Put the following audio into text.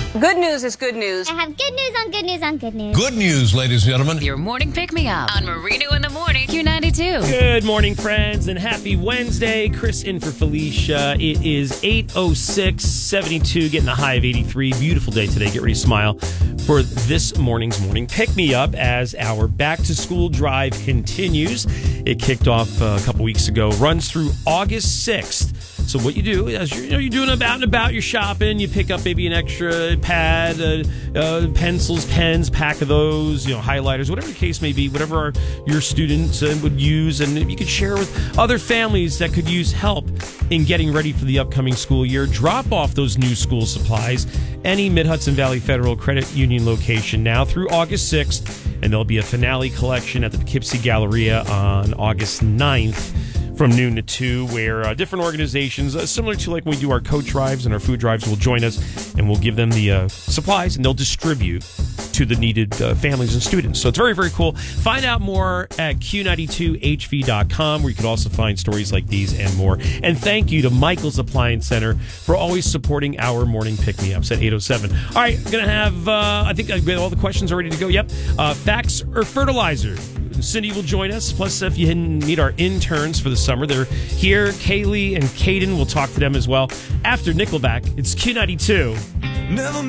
Good news is good news. I have good news on good news on good news. Good news, ladies and gentlemen. Your morning pick-me-up on Marino in the Morning, Q92. Good morning, friends, and happy Wednesday. Chris in for Felicia. It is 8:06, 72, getting a high of 83. Beautiful day today. Get ready to smile for this morning's morning pick-me-up as our back-to-school drive continues. It kicked off a couple weeks ago, runs through August 6th. So what you do is you're doing about and about, you're shopping, you pick up maybe an extra pad, pencils, pens, pack of those, highlighters, whatever the case may be, whatever your students would use, and you could share with other families that could use help in getting ready for the upcoming school year. Drop off those new school supplies, any Mid-Hudson Valley Federal Credit Union location now through August 6th, and there'll be a finale collection at the Poughkeepsie Galleria on August 9th. From noon to 2, where different organizations, similar to like when we do our coat drives and our food drives, will join us and we'll give them the supplies and they'll distribute to the needed families and students. So it's very, very cool. Find out more at Q92HV.com, where you can also find stories like these and more. And thank you to Michael's Appliance Center for always supporting our morning pick-me-ups at 8:07. All right, going to have, I think all the questions are ready to go. Yep. Facts or fertilizer? Cindy will join us. Plus, if you need our interns for the summer, they're here. Kaylee and Caden, we'll talk to them as well. After Nickelback, it's Q92. Never